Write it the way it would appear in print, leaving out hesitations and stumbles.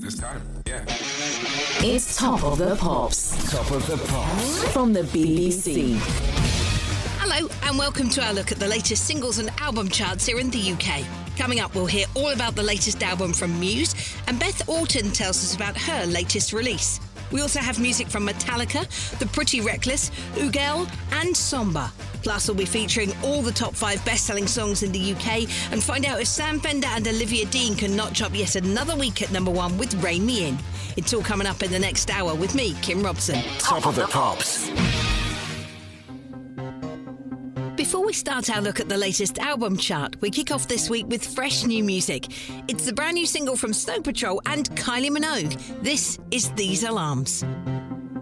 It's time. Yeah. It's Top of the Pops. Top of the Pops. From the BBC. Hello and welcome to our look at the latest singles and album charts here in the UK. Coming up, we'll hear all about the latest album from Muse, and Beth Orton tells us about her latest release. We also have music from Metallica, The Pretty Reckless, Ugel and Somber. Plus, we'll be featuring all the top 5 best-selling songs in the UK and find out if Sam Fender and Olivia Dean can notch up yet another week at number 1 with Rein Me In. It's all coming up in the next hour with me, Kim Robson. Top of the Pops. Before we start our look at the latest album chart, we kick off this week with fresh new music. It's the brand new single from Snow Patrol and Kylie Minogue. This is These Alarms.